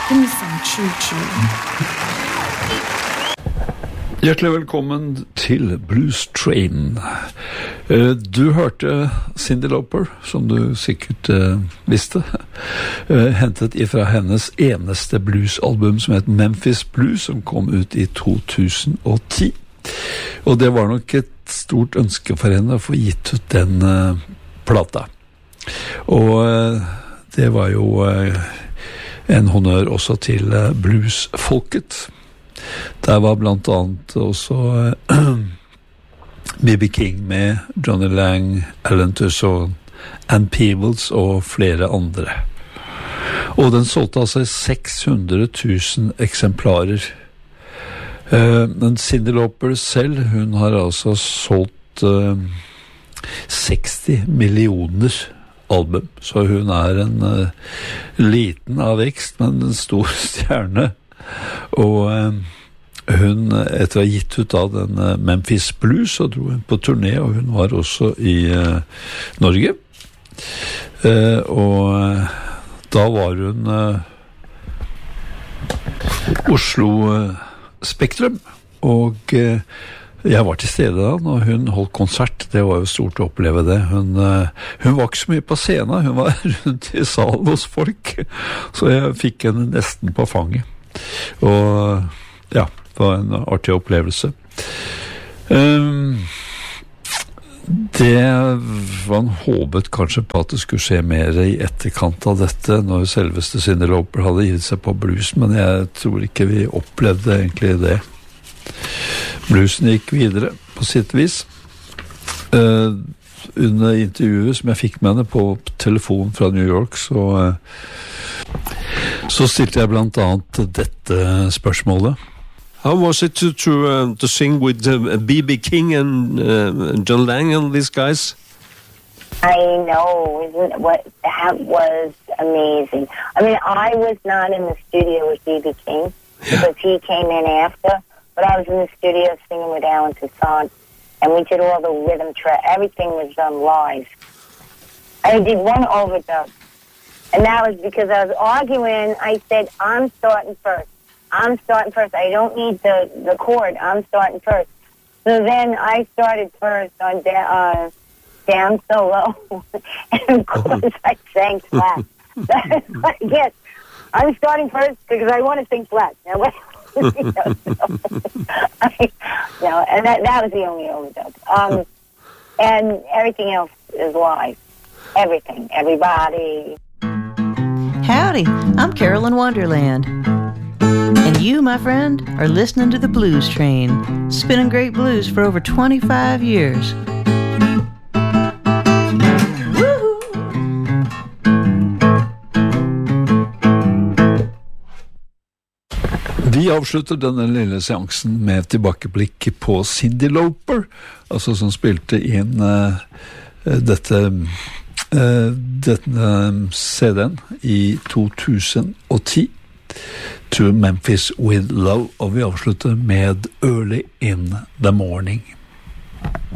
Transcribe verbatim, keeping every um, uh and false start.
Give me some choo-choo. Hjertelig velkommen til Blues Train. Du hørte Cyndi Lauper, som du sikkert uh, visste, uh, hentet ifra hennes eneste bluesalbum som het Memphis Blues, som kom ut i to tusen og ti. Og det var nok et stort ønske for henne å få gitt ut den uh, plata. Og uh, det var jo uh, en honnør også til uh, bluesfolket. Der var blant annet også uh, B B King med Johnny Lang, Alan Toussaint, Ann Peebles og flere andre. Og den solgte altså seks hundre tusen eksemplarer. Uh, men Cyndi Lauper selv, hun har altså solgt uh, seksti millioner album, så hun er en uh, liten av vekst, men en stor stjerne. Og uh, hun, etter å ha gitt ut av den uh, Memphis Blues, så dro hun på turné, og hun var også i uh, Norge. Uh, og uh, da var hun uh, Oslo uh, Spektrum, og uh, jeg var til stede da, når hun holdt konsert. Det var jo stort å oppleve det. Hun, uh, hun var ikke så mye på scenen, hun var rundt i salen hos folk, så jeg fikk henne nesten på fanget. Og ja, det var en artig opplevelse. Um, det man håpet kanskje på at det skulle skje mer i etterkant av dette, når selveste Cyndi Lauper hadde gitt seg på blues, men jeg tror ikke vi opplevde egentlig det. Bluesen gikk videre på sitt vis. Uh, under intervjuet som jeg fikk med henne på telefon fra New York, så uh, så stilte jeg blant annet dette spørsmålet. How was it to to, uh, to sing with uh, B B King and uh, John Lang and these guys? I know, isn't what that was amazing. I mean, I was not in the studio with B B King because he came in after, but I was in the studio singing with Alan Toussaint, and we did all the rhythm track. Everything was done live. I did one overdub. And that was because I was arguing. I said, I'm starting first. I'm starting first. I don't need the, the chord. I'm starting first. So then I started first on da- uh, down so low. And of course I sang flat. I guess I'm starting first because I want to sing flat. Now, you know, so, I, no, and that, that was the only overdub. Um, and everything else is live. Everything. Everybody. Howdy, I'm Carolyn Wonderland. And you, my friend, are listening to the Blues Train, spinning great blues for over twenty-five years. Woo-hoo! Vi avslutter denne lille seansen med tilbakeblikk på Cyndi Lauper, altså som spilte inn uh, dette Uh, denne C D-en i to tusen og ti, To Memphis with Love, og vi avslutter med Early in the Morning.